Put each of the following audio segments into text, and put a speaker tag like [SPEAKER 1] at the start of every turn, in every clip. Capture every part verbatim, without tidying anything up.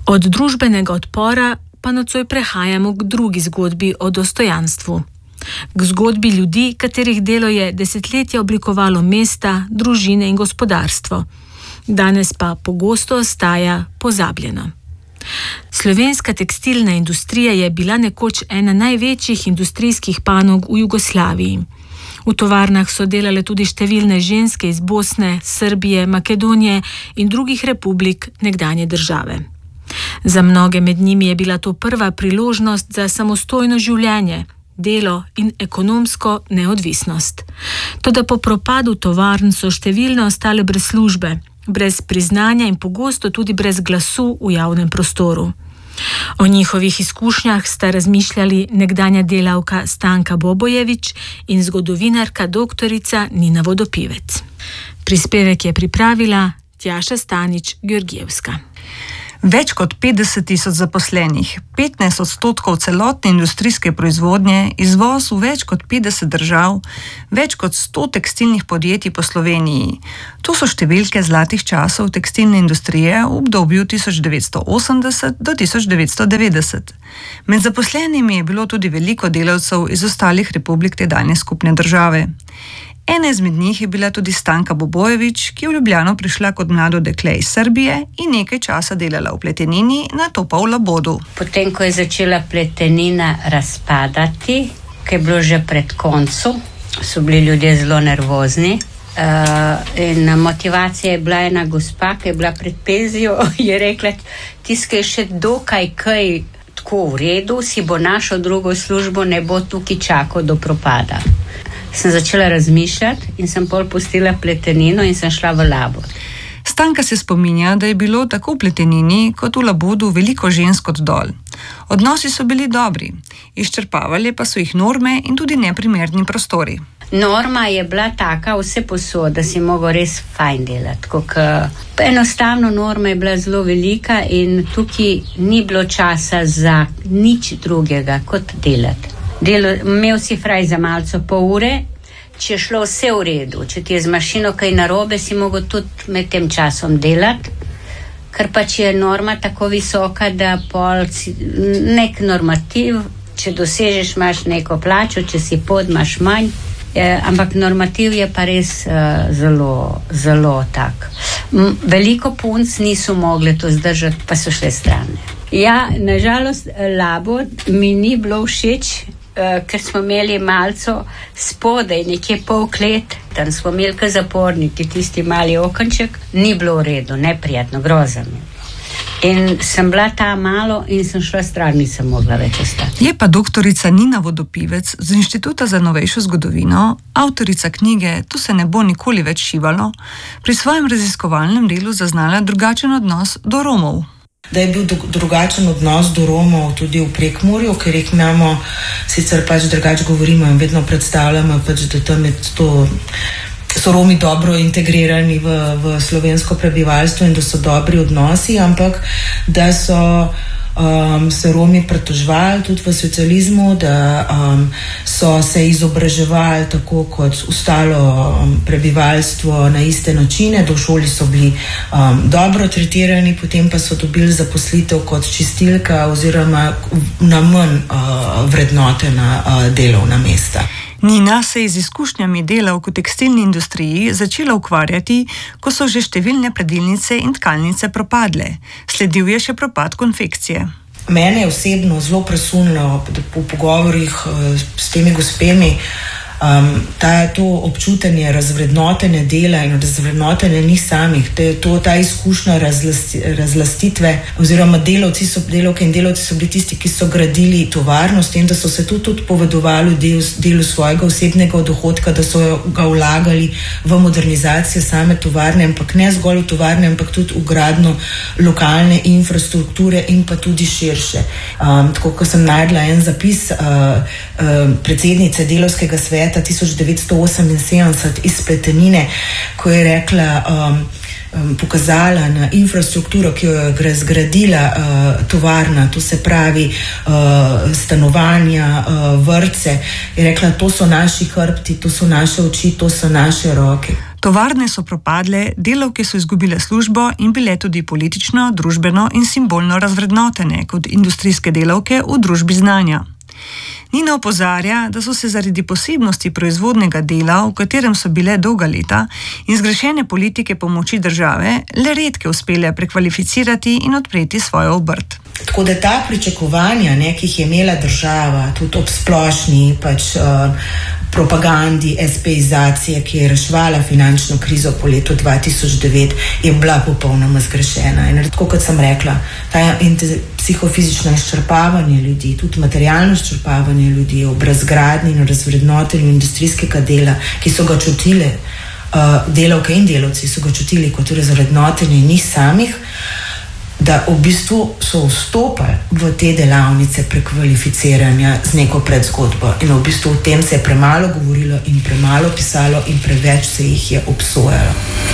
[SPEAKER 1] Od družbenega odpora pa nocoj prehajamo k drugi zgodbi o dostojanstvu. K zgodbi ljudi, katerih delo je desetletja oblikovalo mesta, družine in gospodarstvo. Danes pa pogosto ostaja pozabljeno. Slovenska tekstilna industrija je bila nekoč ena največjih industrijskih panog v Jugoslaviji. V tovarnah so delale tudi številne ženske iz Bosne, Srbije, Makedonije in drugih republik nekdanje države. Za mnoge med njimi je bila to prva priložnost za samostojno življenje, delo in ekonomsko neodvisnost. Toda po propadu tovarn so številne ostale brez službe, brez priznanja in pogosto tudi brez glasu v javnem prostoru. O njihovih izkušnjah sta razmišljali nekdanja delavka Stanka Bobojević in zgodovinarka doktorica Nina Vodopivec. Prispevek je pripravila Tjaša Stanič-Georgijevska.
[SPEAKER 2] Več kot petdeset tisoč zaposlenih, petnajst odstotkov celotne industrijske proizvodnje, izvoz v več kot petdeset držav, več kot sto tekstilnih podjetij po Sloveniji. To so številke zlatih časov tekstilne industrije v obdobju tisoč devetsto osemdeset do tisoč devetsto devetdeset. Med zaposlenimi je bilo tudi veliko delavcev iz ostalih republik tedanje skupne države. Ena izmed njih je bila tudi Stanka Bobojević, ki je v Ljubljano prišla kot mlado dekle iz Srbije in nekaj časa delala v pletenini, nato pa v labodu.
[SPEAKER 3] Potem, ko je začela pletenina razpadati, ki je bilo že pred koncem, so bili ljudje zelo nervozni. Uh, in motivacija je bila ena gospa, ki je bila pred penzijo, je rekla, tiskaj še dokaj kaj tako v redu, si bo našel drugo službo, ne bo tukaj čakal do propada. Sem začela razmišljati in sem pol pustila pletenino in sem šla v labod.
[SPEAKER 2] Stanka se spominja, da je bilo tako v pletenini kot v labodu veliko žensk od dol. Odnosi so bili dobri, izčrpavali pa so jih norme in tudi neprimerni prostori.
[SPEAKER 3] Norma je bila taka vse posod, da si mogel res fajn delati. Kok, enostavno norma je bila zelo velika in tukaj ni bilo časa za nič drugega kot delati. Delo, imel si fraj za malco pol ure, če je šlo vse v redu, če ti je z mašino kaj narobe, si mogel tudi med tem časom delati, ker pač je norma tako visoka, da pol nek normativ, če dosežeš, imaš neko plačo, če si pod, imaš manj, eh, ampak normativ je pa res eh, zelo, zelo tak. M, veliko punc niso mogle to zdržati, pa so šle strane. Ja, nažalost, labod mi ni bilo všeč, Uh, ker smo imeli malco spodaj, nekje pol klet, tam smo imeli kar zaporniki, tisti mali okenček, ni bilo v redu, neprijetno, grozno. In sem bila ta malo in sem šla stran, nisem mogla več ostati.
[SPEAKER 2] Je pa doktorica Nina Vodopivec z Inštituta za novejšo zgodovino, avtorica knjige Tu se ne bo nikoli več šivalo, pri svojem raziskovalnem delu zaznala drugačen odnos do Romov.
[SPEAKER 4] Da je bil drugačen odnos do Romov tudi v Prekmurju, ker jih imamo, sicer pač drugače govorimo in vedno predstavljamo, pač, da tam je to, so Romi dobro integrirani v, v slovensko prebivalstvo in da so dobri odnosi, ampak da so um, se Romi pritoževali tudi v socializmu, da um, so se izobraževali tako kot ostalo um, prebivalstvo na iste načine, do šoli so bili um, dobro tretirani, potem pa so dobili zaposlitev kot čistilka oziroma na manj uh, vrednotena uh, delovna mesta.
[SPEAKER 2] Nina se je z izkušnjami dela v tekstilni industriji začela ukvarjati, ko so že številne predilnice in tkalnice propadle. Sledil je še propad konfekcije.
[SPEAKER 4] Mene je osebno zelo presunilo po pogovorih s temi gospemi, um, ta, to občutenje razvrednotenja dela in razvrednotenja njih samih, te, to, ta izkušnja razlasti, razlastitve oziroma delavci so, delavke in delavci so bili tisti, ki so gradili tovarno, s tem, da so se tudi, tudi povedovali del, delu svojega osebnega dohodka, da so ga vlagali v modernizacijo same tovarne, ampak ne zgolj v tovarne, ampak tudi v gradno lokalne infrastrukture in pa tudi širše. Um, tako, ko sem najdla en zapis uh, uh, predsednice delavskega sveta tisoč devetsto oseminsedemdeset iz Pletenine, ko je rekla, um, um, pokazala na infrastrukturo, ki jo je zgradila uh, tovarna, to se pravi uh, stanovanja, uh, vrtce, je rekla, to so naši hrbti, to so naše oči, to so naše roke.
[SPEAKER 2] Tovarne so propadle, delavke so izgubile službo in bile tudi politično, družbeno in simbolno razvrednotene kot industrijske delavke v družbi znanja. Nina opozarja, da so se zaradi posebnosti proizvodnega dela, v katerem so bile dolga leta, in zgrešene politike pomoči države, le redke uspele prekvalificirati in odpreti svojo obrt.
[SPEAKER 4] Tako da ta pričakovanja, ne, ki jih je imela država, tudi ob splošni pač, uh, propagandi espeizacije, ki je reševala finančno krizo po letu dva tisoč devet, je bila popolnoma zgrešena. In tako kot sem rekla, ta psihofizično izčrpavanje ljudi, tudi materialno izčrpavanje ljudi, ob razgradnji in razvrednotenju industrijskega dela, ki so ga čutile, uh, delavke in delavci so ga čutili kot razvrednotenje njih samih, da v bistvu so vstopali v te delavnice prekvalificiranja z neko predzgodbo. In v bistvu o tem se je premalo govorilo in premalo pisalo in preveč se jih je obsojalo.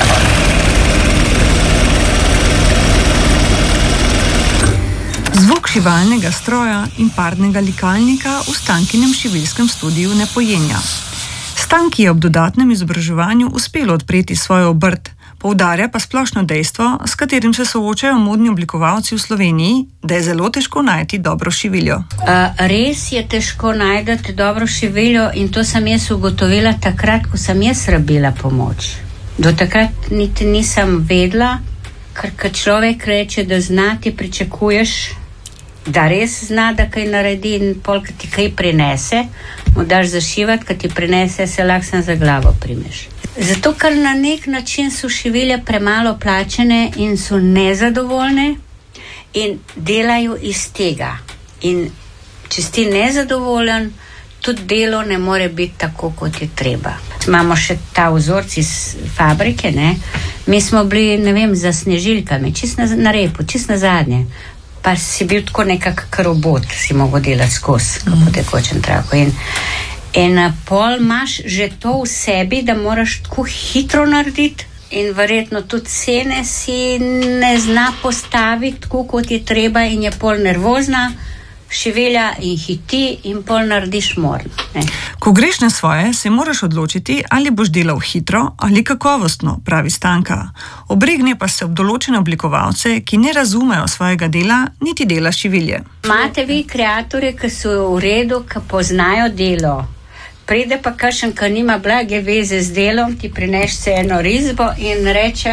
[SPEAKER 2] Zvok šivalnega stroja in parnega likalnika v Stankinem šiviljskem studiu ne pojenja. Stanki je ob dodatnem izobraževanju uspelo odpreti svojo obrt, poudarja pa splošno dejstvo, s katerim se soočajo modni oblikovalci v Sloveniji, da je zelo težko najti dobro šiviljo.
[SPEAKER 3] Uh, res je težko najti dobro šiviljo in to sem jaz ugotovila takrat, ko sem jaz rabila pomoč. Do takrat niti nisem vedela, ker kad človek reče, da zna, ti pričakuješ, da res zna, da kaj naredi in pol, kad ti kaj prinese, mu daš zašivati, kad ti prinese, se lahko za glavo primeš. Zato, ker na nek način so šivilje premalo plačene in so nezadovoljne in delajo iz tega. In če si nezadovoljen, tudi delo ne more biti tako, kot je treba. Imamo še ta vzorc iz fabrike, ne? Mi smo bili, ne vem, za snežilkami, čist na, na repu, čist na zadnje. Pa si bil tako nekak robot, si mogel delati skozi, mm. kako tekočen traku. In In pol imaš že to v sebi, da moraš tako hitro narediti in verjetno tudi cene si ne zna postaviti tako, kot je treba in je pol nervozna, šivilja in hiti in pol narediš morno. Ne.
[SPEAKER 2] Ko greš na svoje, se moraš odločiti, ali boš delal hitro ali kakovostno, pravi Stanka. Obregne pa se ob določene oblikovalce, ki ne razumejo svojega dela, niti dela šivilje.
[SPEAKER 3] Imate vi kreatorje, ki so v redu, ki poznajo delo. Pride pa kakšen, ki nima blage veze z delom, ti prinese eno risbo in reče,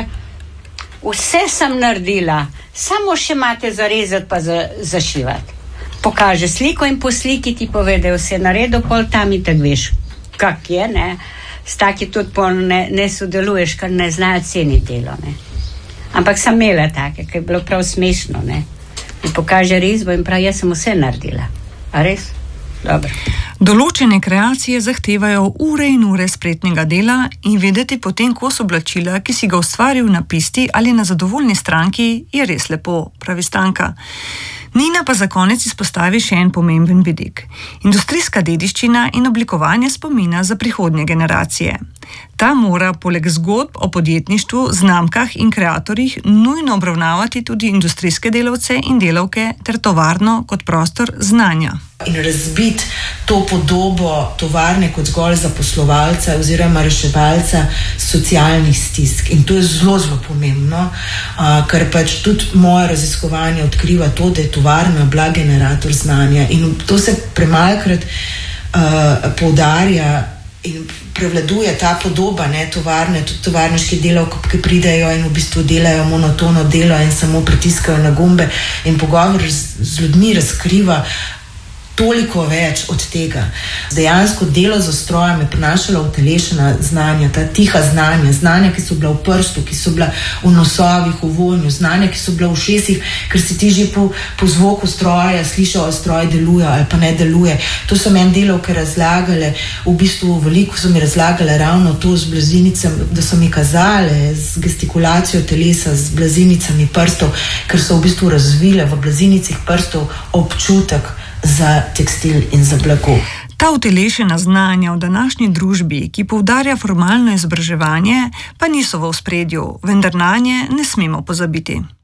[SPEAKER 3] vse sem naredila, samo še imate zarezati pa za, zašivati. Pokaže sliko in po sliki ti povede, vse naredil, pol tam in tak veš, kak je, ne. S taki tudi pol ne, ne sodeluješ, ker ne znajo ceniti delo, ne. Ampak sem imela take, ki je bilo prav smešno, ne. In pokaže risbo in prav, jaz sem vse naredila. A res? Dobro.
[SPEAKER 2] Določene kreacije zahtevajo ure in ure spretnega dela in vedeti potem kos oblačila, ki si ga ustvaril na pisti ali na zadovoljni stranki, je res lepo, pravi Stanka. Nina pa za konec izpostavi še en pomemben vidik. Industrijska dediščina in oblikovanje spomina za prihodnje generacije. Ta mora poleg zgodb o podjetništvu, znamkah in kreatorjih nujno obravnavati tudi industrijske delavce in delavke ter tovarno kot prostor znanja.
[SPEAKER 4] In razbiti to podobo tovarne kot zgolj zaposlovalca oziroma reševalca socialnih stisk. In to je zelo, zelo pomembno, uh, ker pač tudi moje raziskovanje odkriva to, da je tovarna bila generator znanja. In to se premalkrat uh, poudarja in prevladuje ta podoba, ne, tovarne, tudi tovarniški delavci, ki pridejo in v bistvu delajo monotono delo in samo pritiskajo na gumbe in pogovor z, z ljudmi razkriva toliko več od tega. Dejansko delo z strojem je prinašalo utelešena znanja, ta tiha znanja, znanja, ki so bila v prstu, ki so bila v nosovih, v vonju, znanja, ki so bila v šesih, ker si ti že po, po zvoku stroja slišal, ali stroj deluje ali pa ne deluje. To so meni delavke razlagale, v bistvu veliko so mi razlagale ravno to z blazinicami, da so mi kazale z gestikulacijo telesa, z blazinicami prstov, ker so v bistvu razvile v blazinicah prstov občutek za tekstil in za blago.
[SPEAKER 2] Ta utelešena znanja v današnji družbi, ki poudarja formalno izobraževanje, pa niso v ospredju, vendar nanje ne smemo pozabiti.